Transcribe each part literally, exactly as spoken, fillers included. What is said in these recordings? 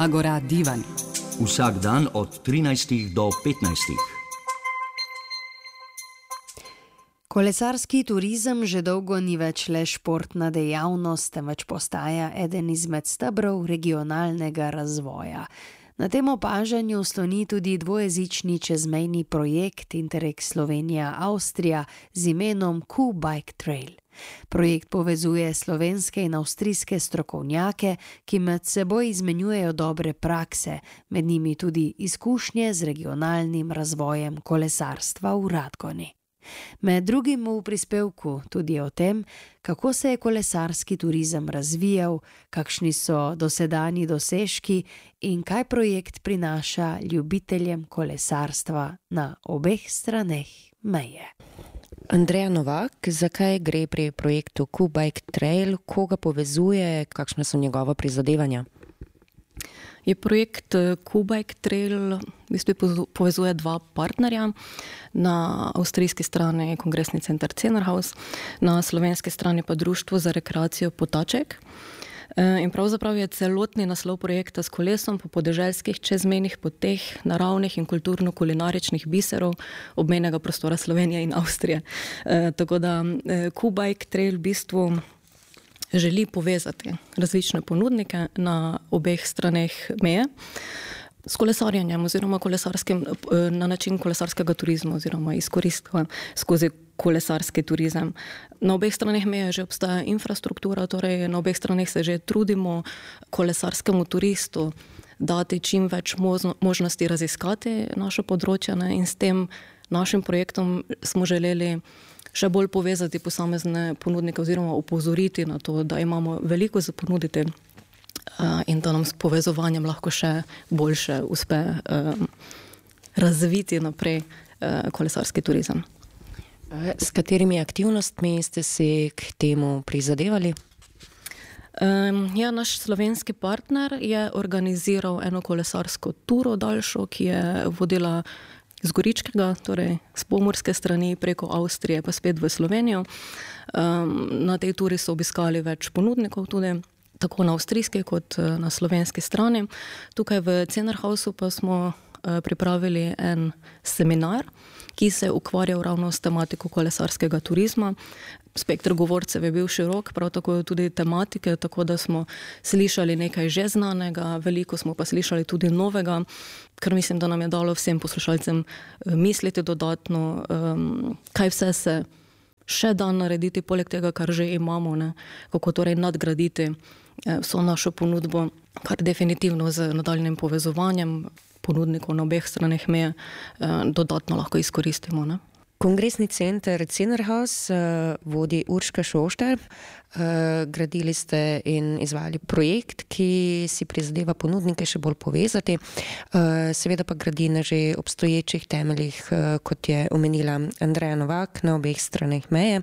Agora Divan. Vsak dan od trinajstih do petnajstih. Kolesarski turizem že dolgo ni več le športna dejavnost, temveč postaja eden izmed stebrov regionalnega razvoja. Na tem opažanju sloni tudi dvojezični čezmejni projekt Interreg Slovenija-Avstrija z imenom Q-Bike Trail. Projekt povezuje slovenske in avstrijske strokovnjake, ki med seboj izmenjujejo dobre prakse, med njimi tudi izkušnje z regionalnim razvojem kolesarstva v Radgoni. Med drugim v prispevku tudi o tem, kako se je kolesarski turizem razvijal, kakšni so dosedanji dosežki in kaj projekt prinaša ljubiteljem kolesarstva na obeh straneh meje. Andreja Novak, zakaj gre pri projektu Q-Bike Trail, koga povezuje, kakšna so njegova prizadevanja? Je projekt Q-Bike Trail v bistvu povezuje dva partnerja. Na avstrijski strani Kongresni center Cenerhaus, na slovenski strani pa Društvo za rekreacijo Potaček. In pravzaprav je celotni naslov projekta s kolesom po podeželskih čezmejnih poteh, naravnih in kulturno-kulinaričnih biserov obmejnega prostora Slovenije in Avstrije. Tako da Q-Bike Trail v bistvu želi povezati različne ponudnike na obeh straneh meje s kolesarjenjem oziroma kolesarskim, na način kolesarskega turizma oziroma izkoristka skozi kolesarski turizem. Na obeh straneh meje že obstaja infrastruktura, torej na obeh straneh se že trudimo kolesarskemu turistu dati čim več možnosti raziskati naše področje, ne, in s tem našim projektom smo želeli še bolj povezati posamezne ponudnike oziroma upozoriti na to, da imamo veliko za ponuditi in da nam s povezovanjem lahko še boljše uspe razviti naprej kolesarski turizem. S katerimi aktivnostmi ste si k temu prizadevali? Ja, naš slovenski partner je organiziral eno kolesarsko turo daljšo, ki je vodila z Goričkega, torej z pomurske strani preko Avstrije pa spet v Slovenijo. Na tej turi so obiskali več ponudnikov tudi, tako na avstrijski kot na slovenski strani. Tukaj v Cenerhausu pa smo pripravili en seminar, ki se je ukvarjal ravno s tematiko kolesarskega turizma. Spektr govorcev je bil širok, prav tako tudi tematike, tako da smo slišali nekaj že znanega, veliko smo pa slišali tudi novega, kar mislim, da nam je dalo vsem poslušalcem misliti dodatno, kaj vse se še da narediti, poleg tega, kar že imamo, ne? Kako torej nadgraditi vso našo ponudbo, kar definitivno z nadaljnjim povezovanjem ponudnikov na obeh straneh meje dodatno lahko izkoristimo, ne? Kongresni center Cenerhaus vodi Urška Šošter. Gradili ste in izvajali projekt, ki si prizadeva ponudnike še bolj povezati. Seveda pa gradi na že obstoječih temeljih, kot je omenila Andreja Novak, na obeh straneh meje.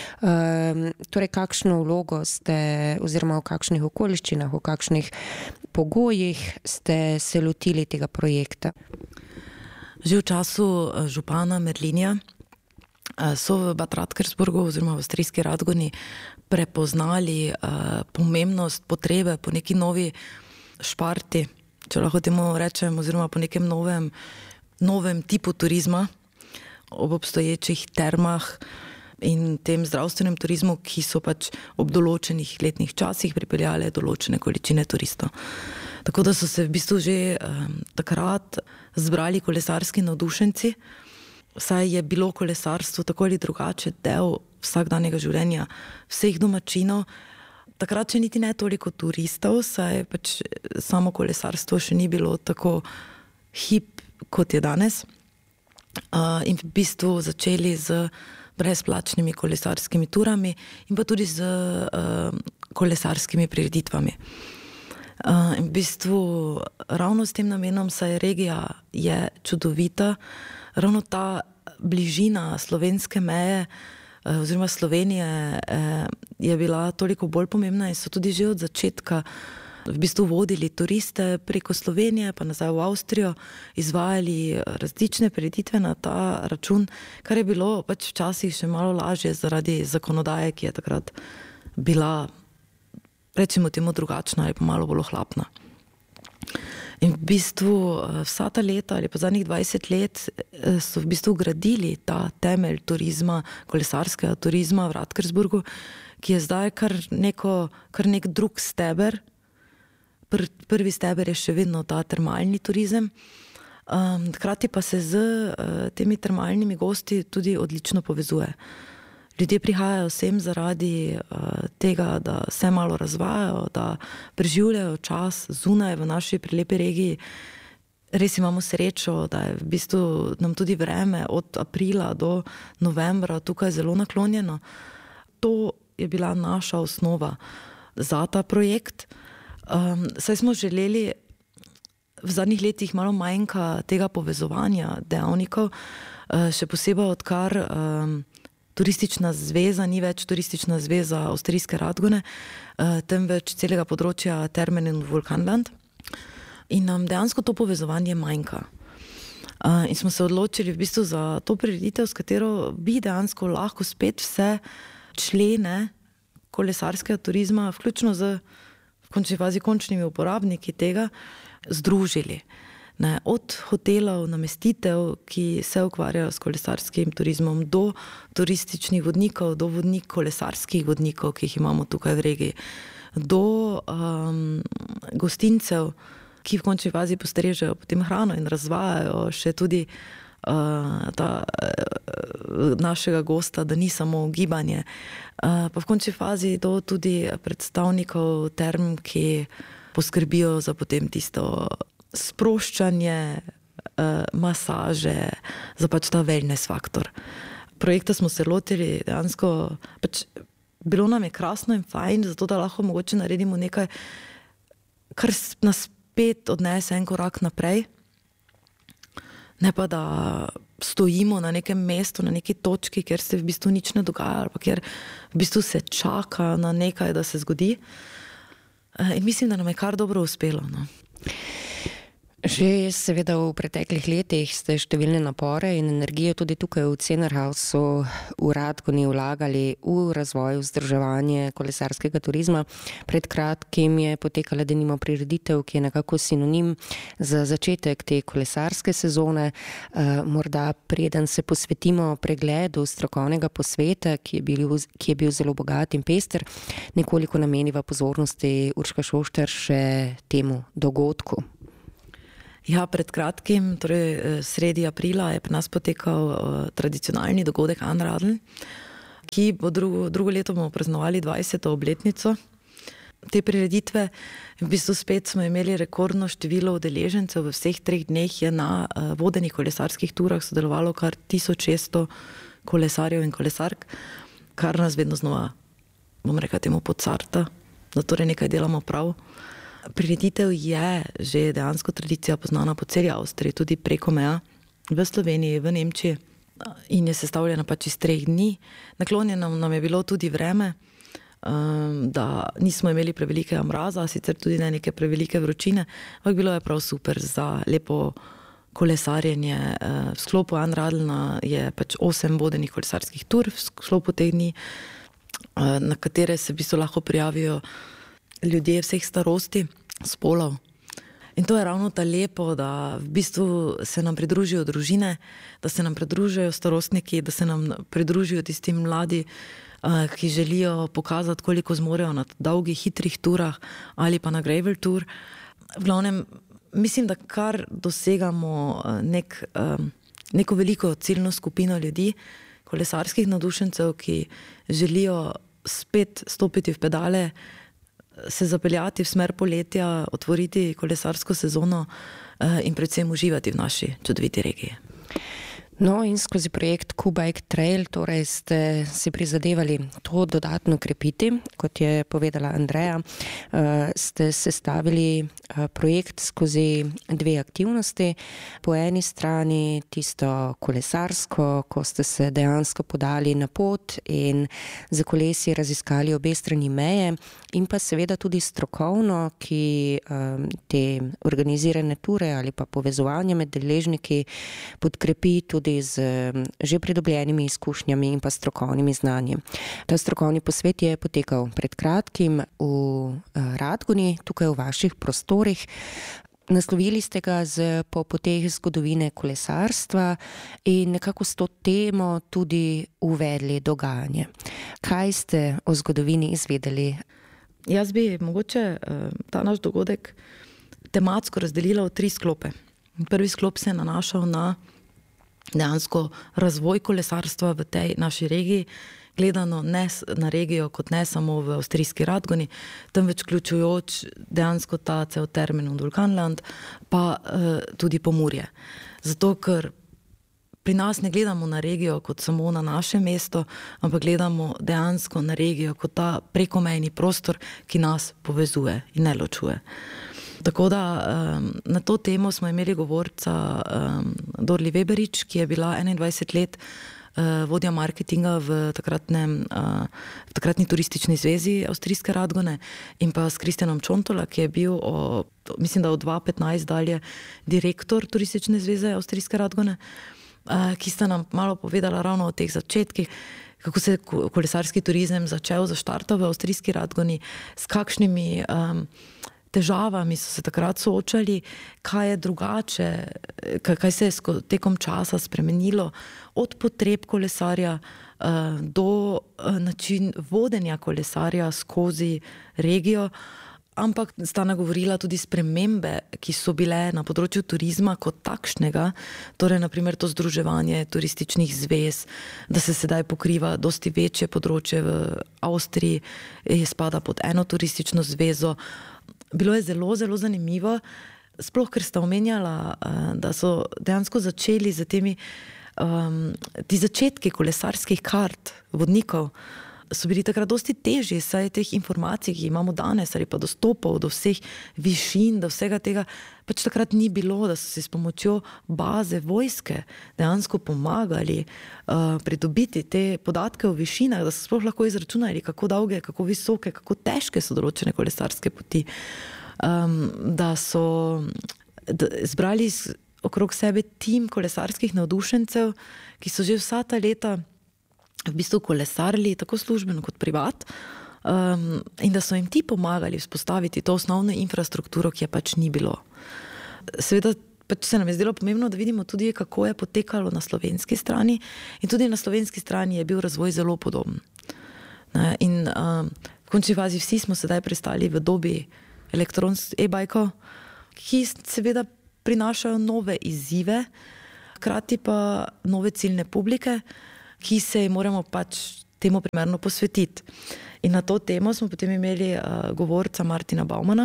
Torej, kakšno vlogo ste, oziroma v kakšnih okoliščinah, v kakšnih pogojih ste se lotili tega projekta? Že v času župana Merlinja so v Bad Radkersburgu oziroma v avstrijski Radgoni prepoznali uh, pomembnost potrebe po neki novi šparti, če lahko temu rečem, oziroma po nekem novem, novem tipu turizma ob obstoječih termah in tem zdravstvenem turizmu, ki so pač ob določenih letnih časih pripeljale določene količine turistov. Tako da so se v bistvu že um, takrat zbrali kolesarski navdušenci, saj je bilo kolesarstvo tako ali drugače del vsakdanjega življenja vseh domačinov. Takrat še niti ne toliko turistov, saj pač samo kolesarstvo še ni bilo tako hip, kot je danes. Uh, in v bistvu začeli z brezplačnimi kolesarskimi turami in pa tudi z uh, kolesarskimi prireditvami. Uh, in v bistvu ravno s tem namenom, saj regija je čudovita, ravno ta bližina slovenske meje uh, oziroma Slovenije uh, je bila toliko bolj pomembna in so tudi že od začetka v bistvu vodili turiste preko Slovenije pa nazaj v Avstrijo, izvajali različne prireditve na ta račun, kar je bilo pač včasih še malo lažje zaradi zakonodaje, ki je takrat bila, rečemo temu, drugačna ali pa malo bolj ohlapna. In v bistvu vsa ta leta ali pa zadnjih dvajset let so v bistvu gradili ta temelj turizma, kolesarskega turizma v Radkersburgu, ki je zdaj kar, neko, kar nek drug steber. Pr, prvi steber je še vedno ta termalni turizem. Um, hkrati pa se z uh, temi termalnimi gosti tudi odlično povezuje. Ljudje prihajajo sem zaradi uh, tega, da se malo razvajajo, da preživljajo čas zunaj v naši prelepi regiji. Res imamo srečo, da je v bistvu nam tudi vreme od aprila do novembra tukaj zelo naklonjeno. To je bila naša osnova za ta projekt. Um, saj smo želeli, v zadnjih letih malo manjka tega povezovanja dejavnikov, uh, še posebej odkar um, Turistična zveza ni več Turistična zveza Avstrijske Radgone, temveč celega področja Termen in Vulkanland. In nam dejansko to povezovanje manjka. In smo se odločili v bistvu za to prireditev, s katero bi dejansko lahko spet vse člene kolesarskega turizma, vključno z v končni fazi končnimi uporabniki tega, združili. Ne, od hotelov, namestitev, ki se ukvarjajo s kolesarskim turizmom, do turističnih vodnikov, do vodnik kolesarskih vodnikov, ki jih imamo tukaj v regiji, do um, gostincev, ki v končni fazi postrežejo potem hrano in razvajajo še tudi uh, ta, uh, našega gosta, da ni samo gibanje. Uh, pa v končni fazi do tudi predstavnikov term, ki poskrbijo za potem tisto sproščanje, eh, masaže, za pač ta wellness faktor. Projekta smo se lotili dejansko, pač bilo nam je krasno in fajn, zato da lahko mogoče naredimo nekaj, kar nas spet odnese en korak naprej, ne pa da stojimo na nekem mestu, na neki točki, kjer se v bistvu nič ne dogaja, ali pa kjer v bistvu se čaka na nekaj, da se zgodi. Eh, in mislim, da nam je kar dobro uspelo, no. Že seveda v preteklih letih ste številne napore in energijo tudi tukaj v Cenerhausu v Radgoni vlagali v razvoj, vzdrževanje kolesarskega turizma. Pred kratkim je potekala denimo prireditev, ki je nekako sinonim za začetek te kolesarske sezone. Uh, morda preden se posvetimo pregledu strokovnega posveta, ki je bil, ki je bil zelo bogat in pester, nekoliko nameniva pozornosti Urška Šoštar še temu dogodku. Ja, pred kratkim, torej sredi aprila, je pri nas potekal uh, tradicionalni dogodek Anradeln, ki bo drugo, drugo leto bomo praznovali dvajseto obletnico te prireditve. V bistvu spet smo imeli rekordno število udeležencev, v vseh treh dneh je na uh, vodenih kolesarskih turah sodelovalo kar tisoč šeststo kolesarjev in kolesark, kar nas vedno znova, bom rekla temu, podcarta, da torej nekaj delamo prav. Prireditev je že dejansko tradicija poznana po celi Avstriji, tudi preko meja, v Sloveniji, v Nemčiji, in je sestavljena pač iz treh dni. Naklonjeno nam je bilo tudi vreme, da nismo imeli prevelikega mraza, sicer tudi ne neke prevelike vročine, ampak bilo je prav super za lepo kolesarjenje. V sklopu Anradelna je pač osem vodenih kolesarskih tur v sklopu teh dni, na katere se v bistvu lahko prijavijo ljudje vseh starosti, spolov. In to je ravno ta lepo, da v bistvu se nam pridružijo družine, da se nam pridružijo starostniki, da se nam pridružijo tisti mladi, ki želijo pokazati, koliko zmorejo na dolgih, hitrih turah ali pa na gravel tour. V glavnem, mislim, da kar dosegamo nek, neko veliko ciljno skupino ljudi, kolesarskih navdušencev, ki želijo spet stopiti v pedale, se zapeljati v smer poletja, otvoriti kolesarsko sezono in predvsem uživati v naši čudoviti regiji. No, in skozi projekt Kubike Trail torej ste si prizadevali to dodatno krepiti, kot je povedala Andreja, ste sestavili projekt skozi dve aktivnosti. Po eni strani tisto kolesarsko, ko ste se dejansko podali na pot in za kolesje raziskali obe strani meje, in pa seveda tudi strokovno, ki te organizirane ture ali pa povezovanje med deležniki podkrepi tudi z že pridobljenimi izkušnjami in pa strokovnimi znanji. Ta strokovni posvet je potekal pred kratkim v Radgoni, tukaj v vaših prostorih. Naslovili ste ga z po poteh zgodovine kolesarstva in nekako s to temo tudi uvedli dogajanje. Kaj ste o zgodovini izvedeli? Jaz bi mogoče ta naš dogodek tematsko razdelila v tri sklope. Prvi sklop se je nanašal na dejansko razvoj kolesarstva v tej naši regiji, gledano ne na regijo kot ne samo v avstrijski Radgoni, temveč vključujoč dejansko ta cel termin Vulkanland, pa uh, tudi Pomurje. Zato, ker pri nas ne gledamo na regijo kot samo na naše mesto, ampak gledamo dejansko na regijo kot ta prekomejni prostor, ki nas povezuje in ne ločuje. Tako da um, na to temo smo imeli govorca um, Dorli Weberič, ki je bila enaindvajset let uh, vodja marketinga v, takratnem, uh, v takratni turistični zvezi avstrijske Radgone, in pa s Kristjanom Čontola, ki je bil, o, mislim, da od dva tisoč petnajst dalje direktor turistične zveze avstrijske Radgone, uh, ki sta nam malo povedala ravno o teh začetkih, kako se je kolesarski turizem začel, zaštartal v avstrijski Radgoni, s kakšnimi um, težavami so se takrat soočali, kaj je drugače, kaj se je tekom časa spremenilo od potreb kolesarja do način vodenja kolesarja skozi regijo, ampak sta nagovorila tudi spremembe, ki so bile na področju turizma kot takšnega, torej naprimer to združevanje turističnih zvez, da se sedaj pokriva dosti večje področje v Avstriji, je spada pod eno turistično zvezo. Bilo je zelo, zelo zanimivo, sploh ker sta omenjala, da so dejansko začeli z temi, um, ti začetki kolesarskih kart, vodnikov, so bili takrat dosti težji, saj teh informacij, ki imamo danes, ali pa dostopov do vseh višin, do vsega tega, pač takrat ni bilo, da so si s pomočjo baze vojske dejansko pomagali uh, pridobiti te podatke o višinah, da so sploh lahko izračunali, kako dolge, kako visoke, kako težke so določene kolesarske poti. Um, da so da, zbrali okrog sebe tim kolesarskih navdušencev, ki so že vsa ta leta v bistvu kolesarili tako službeno kot privat, um, in da so jim ti pomagali vzpostaviti to osnovno infrastrukturo, ki je pač ni bilo. Seveda pač se nam je zdelo pomembno, da vidimo tudi, kako je potekalo na slovenski strani, in tudi na slovenski strani je bil razvoj zelo podoben. Ne, in um, v končni fazi vsi smo sedaj pristali v dobi elektronskih e-bajkov, ki seveda prinašajo nove izzive, hkrati pa nove ciljne publike, ki se jim moramo pač temu primerno posvetiti. In na to temo smo potem imeli uh, govorca Martina Baumana,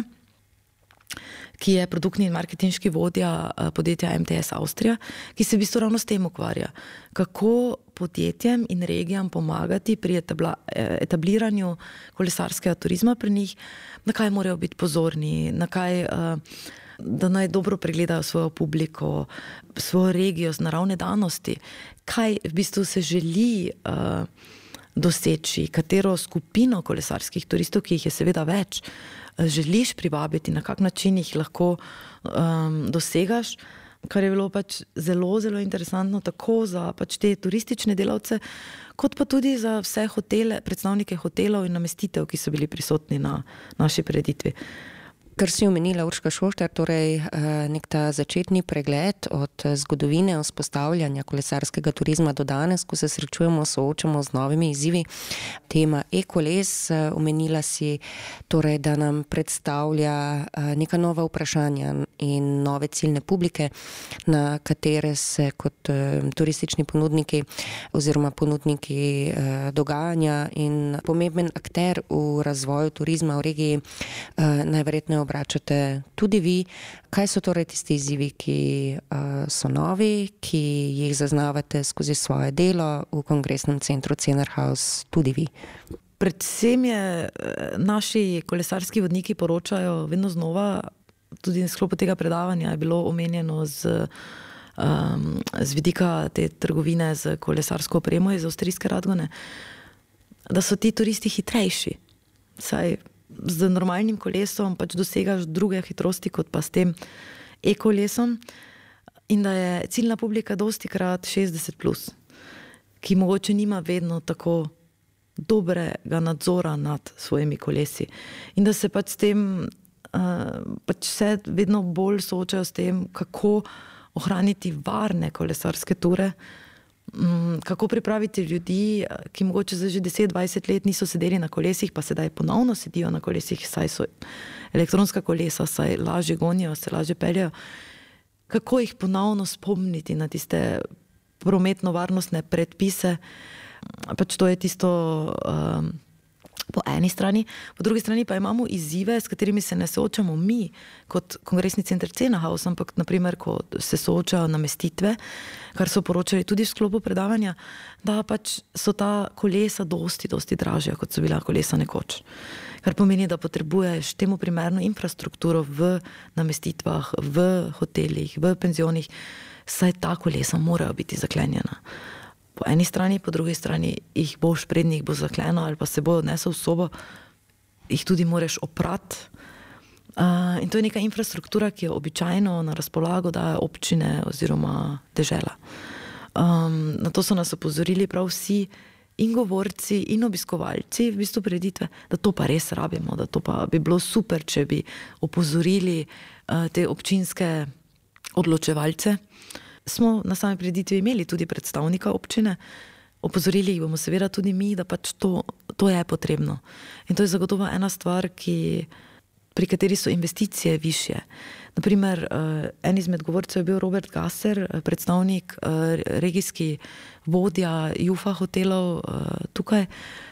ki je produktni in marketinški vodja uh, podjetja M T S Avstrija, ki se v bistvu ravno s tem ukvarja. Kako podjetjem in regijam pomagati pri etabla, etabliranju kolesarskega turizma pri njih, na kaj morajo biti pozorni, na kaj, uh, da naj dobro pregledajo svojo publiko, svojo regijo z naravne danosti, kaj v bistvu se želi uh, doseči, katero skupino kolesarskih turistov, ki jih je seveda več, želiš privabiti, na kak način jih lahko um, dosegaš, kar je bilo pač zelo, zelo interesantno tako za pač te turistične delavce, kot pa tudi za vse hotele, predstavnike hotelov in namestitev, ki so bili prisotni na naši prireditvi. Kar si omenila Urška Šoštar, torej nek ta začetni pregled od zgodovine vzpostavljanja kolesarskega turizma do danes, ko se srečujemo, soočamo z novimi izzivi. Tema e-koles, omenila si torej, da nam predstavlja neka nova vprašanja in nove ciljne publike, na katere se kot turistični ponudniki oziroma ponudniki dogajanja in pomemben akter v razvoju turizma v regiji najverjetneje obračate tudi vi. Kaj so torej tisti izzivi, ki uh, so novi, ki jih zaznavate skozi svoje delo v kongresnem centru Cenerhaus, tudi vi? Predvsem je, naši kolesarski vodniki poročajo vedno znova, tudi v sklopu tega predavanja je bilo omenjeno z, um, z vidika te trgovine z kolesarsko opremo iz avstrijske Radgone, da so ti turisti hitrejši. Saj z normalnim kolesom pač dosegaš druge hitrosti kot pa s tem e-kolesom, in da je ciljna publika dosti krat šestdeset plus, ki mogoče nima vedno tako dobrega nadzora nad svojimi kolesi, in da se pač s tem pač se vedno bolj soočajo s tem, kako ohraniti varne kolesarske ture, kako pripraviti ljudi, ki mogoče za že deset dvajset let niso sedeli na kolesih, pa sedaj ponovno sedijo na kolesih, saj so elektronska kolesa, saj lažje gonijo, se lažje peljajo. Kako jih ponovno spomniti na tiste prometno-varnostne predpise, pač to je tisto um, po eni strani, po drugi strani pa imamo izzive, s katerimi se ne soočamo mi kot Kongresni center Cenahaus, ampak naprimer, ko se soočajo namestitve, kar so poročali tudi v sklopu predavanja, da pač so ta kolesa dosti, dosti dražja, kot so bila kolesa nekoč. Kar pomeni, da potrebuješ temu primerno infrastrukturo v namestitvah, v hotelih, v penzionih, saj ta kolesa morajo biti zaklenjena. Po eni strani, po drugi strani jih boš prednjih bo zakleno ali pa se bo odnesel v sobo, jih tudi moraš oprati. Uh, in to je neka infrastruktura, ki jo običajno na razpolago dajo občine oziroma dežela. Um, na to so nas opozorili prav vsi in govorci in obiskovalci v bistvu prireditve, da to pa res rabimo, da to pa bi bilo super, če bi opozorili uh, te občinske odločevalce. Smo na sami prireditvi imeli tudi predstavnika občine, opozorili jih bomo seveda tudi mi, da pač to, to je potrebno. In to je zagotovo ena stvar, ki, pri kateri so investicije višje. Naprimer, en izmed govorcev je bil Robert Gasser, predstavnik, regijski vodja Jufa hotelov tukaj,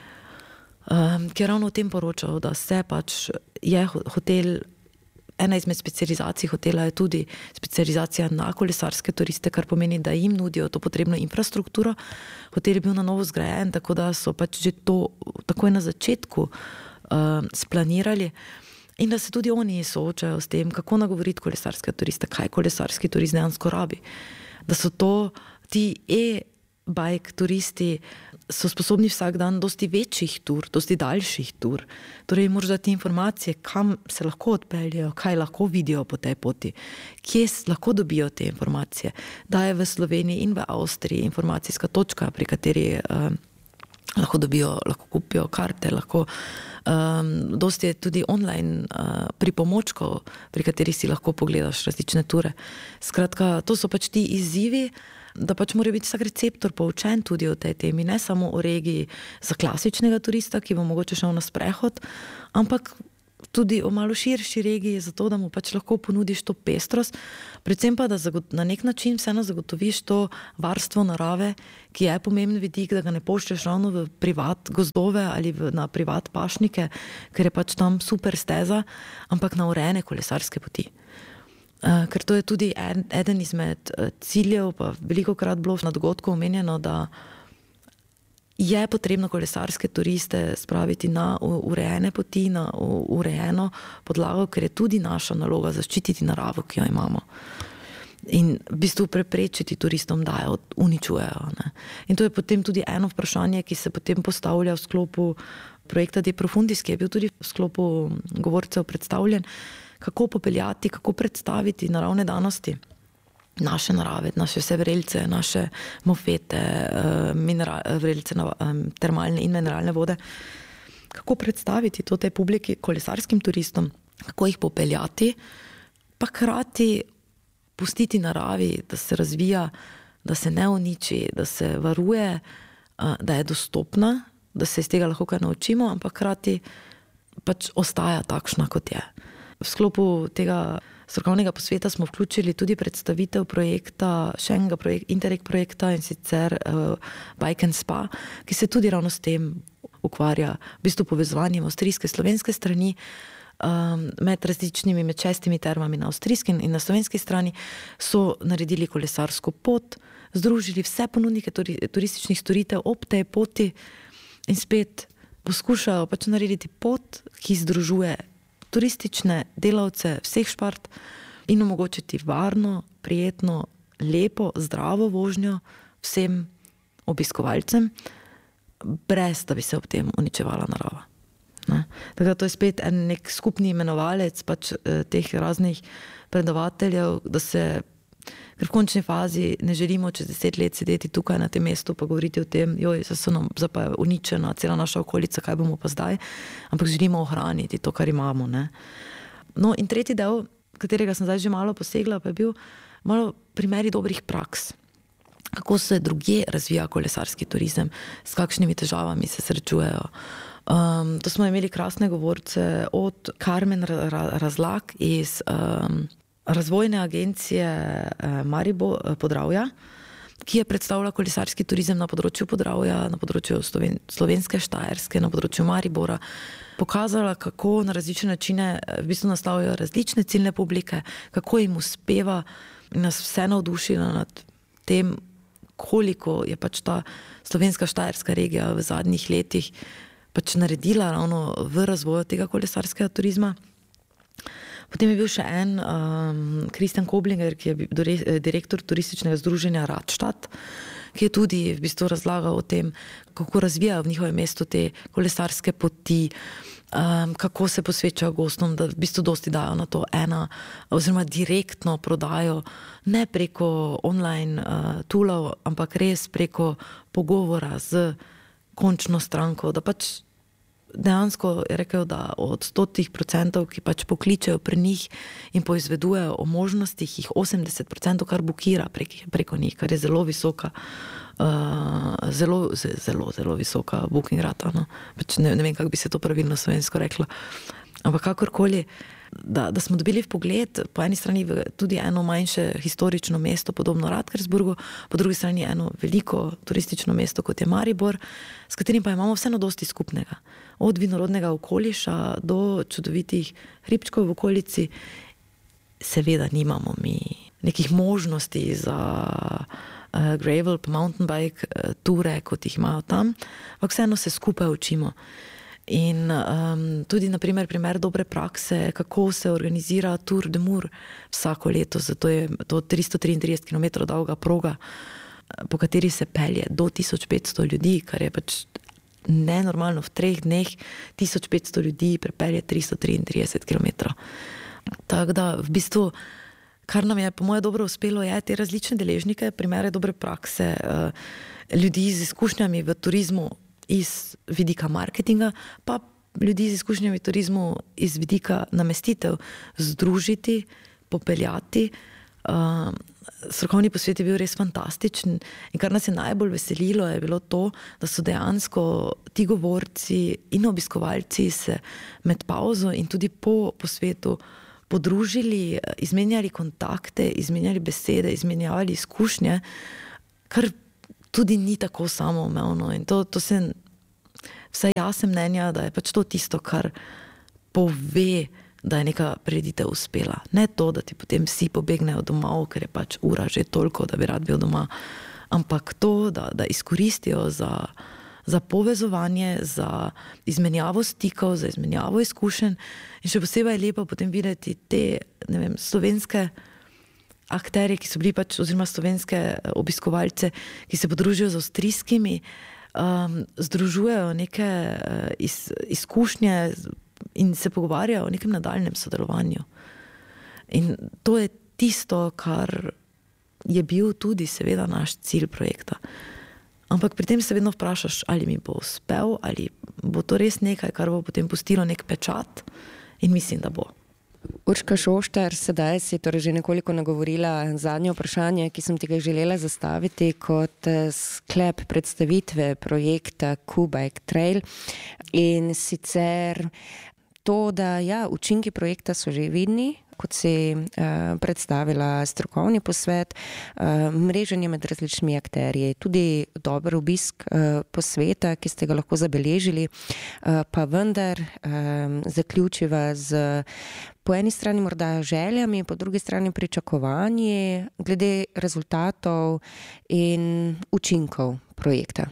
ki je ravno o tem poročal, da se pač je hotel. Ena izmed specializacij hotela je tudi specializacija na kolesarske turiste, kar pomeni, da jim nudijo to potrebno infrastrukturo. Hotel je bil na novo zgrajen, tako da so pač že to takoj na začetku uh, splanirali in da se tudi oni soočajo s tem, kako nagovoriti kolesarske turiste, kaj kolesarski turist dejansko rabi. Da so to ti e-bike turisti so sposobni vsak dan dosti večjih tur, dosti daljših tur. Torej moraš dati informacije, kam se lahko odpeljajo, kaj lahko vidijo po tej poti, kje lahko dobijo te informacije. Da je v Sloveniji in v Avstriji informacijska točka, pri kateri uh, lahko dobijo, lahko kupijo karte, lahko um, dosti je tudi online uh, pripomočkov, pri katerih si lahko pogledaš različne ture. Skratka, to so pač ti izzivi, da pač mora biti vsak receptor poučen tudi o tej temi, ne samo o regiji za klasičnega turista, ki bo mogoče šel na sprehod, ampak tudi o malo širši regiji, zato da mu pač lahko ponudiš to pestrost, predvsem pa, da na nek način vseeno zagotoviš to varstvo narave, ki je pomemben vidik, da ga ne pošlješ ravno v privat gozdove ali v, na privat pašnike, ker je pač tam super steza, ampak na urejene kolesarske poti. Uh, ker to je tudi en, eden izmed uh, ciljev, pa veliko krat bilo na dogodku omenjeno, da je potrebno kolesarske turiste spraviti na urejene poti, na urejeno podlago, ker je tudi naša naloga zaščititi naravo, ki jo imamo. In v bistvu preprečiti turistom, da jo uničujejo. Ne? In to je potem tudi eno vprašanje, ki se potem postavlja v sklopu projekta De Profundis, ki je bil tudi v sklopu govorcev predstavljen, kako popeljati, kako predstaviti naravne danosti naše narave, naše vse vrelce, naše mofete, vrelce, termalne in mineralne vode. Kako predstaviti to tej publiki, kolesarskim turistom, kako jih popeljati, pa hkrati pustiti naravi, da se razvija, da se ne uniči, da se varuje, da je dostopna, da se iz tega lahko kaj naučimo, ampak hkrati pač ostaja takšna, kot je. V sklopu tega strokovnega posveta smo vključili tudi predstavitev projekta, še enega projek, Interreg projekta, in sicer uh, Bike and Spa, ki se tudi ravno s tem ukvarja, v bistvu povezovanjem avstrijske slovenske strani um, med različnimi, med šestimi termami na avstrijski in na slovenski strani so naredili kolesarsko pot, združili vse ponudnike turi, turističnih storitev ob tej poti in spet poskušajo pač narediti pot, ki združuje turistične delavce vseh špart in omogočiti varno, prijetno, lepo, zdravo vožnjo vsem obiskovalcem, brez da bi se ob tem uničevala narava. Ne? Tako da to je spet en nek skupni imenovalec pač eh, teh raznih predavateljev, da se, ker v končni fazi ne želimo čez deset let sedeti tukaj na tem mestu pa govoriti o tem, joj, so nam pa je uničena cela naša okolica, kaj bomo pa zdaj, ampak želimo ohraniti to, kar imamo. Ne? No, in tretji del, katerega sem zdaj že malo posegla, pa je bil malo primeri dobrih praks. Kako se drugje razvija kolesarski turizem, s kakšnimi težavami se srečujejo. Um, to smo imeli krasne govorce od Carmen Razlag iz um, Razvojne agencije uh, Maribor uh, Podravja, ki je predstavila kolesarski turizem na področju Podravja, na področju Sloven Slovenske Štajerske, na področju Maribora, pokazala, kako na različne načine v bistvu naslavljajo različne ciljne publike, kako jim uspeva in nas vse navdušila nad tem, koliko je pač ta Slovenska Štajerska regija v zadnjih letih pač naredila ravno v razvoju tega kolesarskega turizma. Potem je bil še en um, Kristjan Koblinger, ki je bil direktor turističnega združenja Radstadt, ki je tudi v bistvu razlagal o tem, kako razvijajo v njihovem mestu te kolesarske poti, um, kako se posvečajo gostom, da v bistvu dosti dajo na to ena, oziroma direktno prodajo, ne preko online uh, toolov, ampak res preko pogovora z končno stranko, da pač dejansko je rekel, da od stotih procentov, ki pač pokličejo pri njih in poizvedujejo o možnostih, jih osemdeset procentov kar bukira prek, preko njih, kar je zelo visoka, uh, zelo, zelo, zelo visoka booking rata. No? Pač ne, ne vem, kako bi se to pravilno slovensko reklo. Ampak kakorkoli, da, da smo dobili v pogled po eni strani tudi eno manjše historično mesto, podobno Radkersburgu, po drugi strani eno veliko turistično mesto, kot je Maribor, s katerim pa imamo vseeno dosti skupnega. Od vinorodnega okoliša do čudovitih hribčkov v okolici. Seveda nimamo mi nekih možnosti za uh, gravel, mountain bike uh, ture, kot jih imajo tam, ampak vseeno se skupaj učimo. In um, tudi naprimer primer dobre prakse, kako se organizira Tour de Mur vsako leto, zato je to tristo triintrideset kilometrov dolga proga, po kateri se pelje do tisoč petsto ljudi, kar je pač nenormalno, v treh dneh tisoč petsto ljudi prepelje tristo triintrideset kilometrov. Tako da v bistvu, kar nam je po moje dobro uspelo, je te različne deležnike, primere dobre prakse, ljudi z izkušnjami v turizmu iz vidika marketinga, pa ljudi z izkušnjami v turizmu iz vidika namestitev združiti, popeljati. Uh, strokovni posvet je bil res fantastičen in kar nas je najbolj veselilo je bilo to, da so dejansko ti govorci in obiskovalci se med pauzo in tudi po posvetu podružili, izmenjali kontakte, izmenjali besede, izmenjali izkušnje, kar tudi ni tako samoumevno in to, to se, vsaj jaz sem mnenja, da je pač to tisto, kar pove, da je neka prireditev uspela. Ne to, da ti potem vsi pobegnejo domov, ker je pač ura že toliko, da bi rad bil doma, ampak to, da, da izkoristijo za, za povezovanje, za izmenjavo stikov, za izmenjavo izkušenj in še posebej je lepo potem videti te, ne vem, slovenske akterje, ki so bili pač, oziroma slovenske obiskovalce, ki se podružijo z avstrijskimi, um, združujejo neke uh, iz, izkušnje in se pogovarjajo o nekem nadaljnem sodelovanju. In to je tisto, kar je bil tudi seveda naš cilj projekta. Ampak pri tem se vedno vprašaš, ali mi bo uspel, ali bo to res nekaj, kar bo potem pustilo nek pečat, in mislim, da bo. Urška Šoštar, sedaj si torej že nekoliko nagovorila zadnje vprašanje, ki sem ti ga želela zastaviti kot sklep predstavitve projekta Kubike Trail. In sicer to, da ja, učinki projekta so že vidni, kot si uh, predstavila strokovni posvet, uh, mreženje med različnimi akterji, tudi dober obisk uh, posveta, ki ste ga lahko zabeležili, uh, pa vendar uh, zaključiva z po eni strani morda željami, po drugi strani pričakovanji glede rezultatov in učinkov projekta.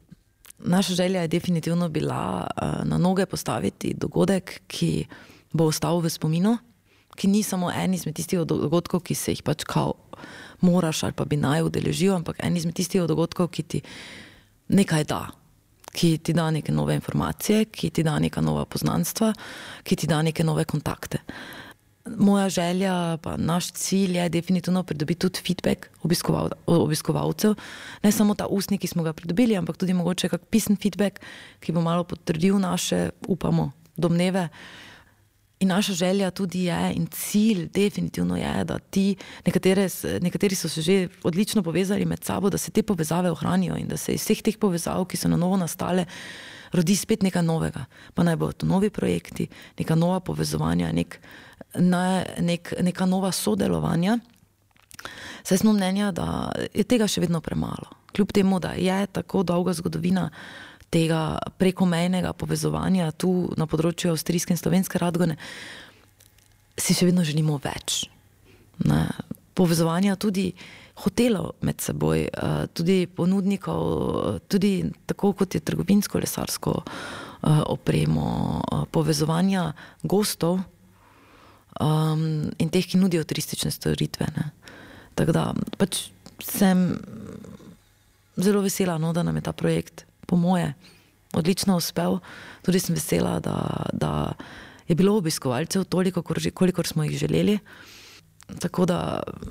Naša želja je definitivno bila uh, na noge postaviti dogodek, ki bo ostal v spominu, ki ni samo en izmed tistih dogodkov, ki se jih pač kao moraš ali pa bi naj udeležil, ampak en izmed tistih dogodkov, ki ti nekaj da, ki ti da neke nove informacije, ki ti da neka nova poznanstva, ki ti da neke nove kontakte. Moja želja, pa naš cilj je definitivno pridobiti tudi feedback obiskoval, obiskovalcev. Ne samo ta ustni, ki smo ga pridobili, ampak tudi mogoče kak pisen feedback, ki bo malo potrdil naše, upamo, domneve. In naša želja tudi je in cilj definitivno je, da ti, nekatere, nekateri so se že odlično povezali med sabo, da se te povezave ohranijo in da se iz vseh teh povezav, ki so na novo nastale, rodi spet nekaj novega. Pa naj bo to novi projekti, neka nova povezovanja, nek, ne, nek, neka nova sodelovanja. Saj smo mnenja, da je tega še vedno premalo. Kljub temu, da je tako dolga zgodovina tega prekomejnega povezovanja tu na področju avstrijske in slovenske Radgone, si še vedno želimo več. Ne? Povezovanja tudi hotelov med seboj, tudi ponudnikov, tudi tako kot je trgovinsko-lesarsko opremo, povezovanja gostov um, in teh, ki nudijo turistične storitve. Ne? Tako da pač sem zelo vesela, no, da nam je ta projekt po moje odlično uspel. Tudi sem vesela, da, da je bilo obiskovalcev toliko, kolikor smo jih želeli. Tako da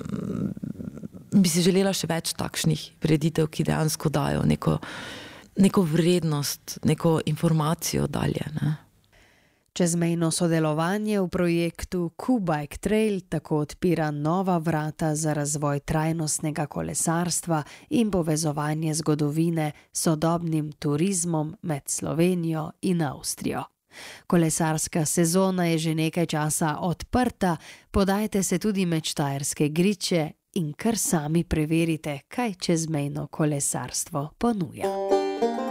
bi si želela še več takšnih prireditev, ki dejansko dajo neko, neko vrednost, neko informacijo dalje. Ne? Čezmejno sodelovanje v projektu Q-Bike Trail tako odpira nova vrata za razvoj trajnostnega kolesarstva in povezovanje zgodovine s sodobnim turizmom med Slovenijo in Avstrijo. Kolesarska sezona je že nekaj časa odprta, podajte se tudi med Štajerske griče in kar sami preverite, kaj čezmejno kolesarstvo ponuja.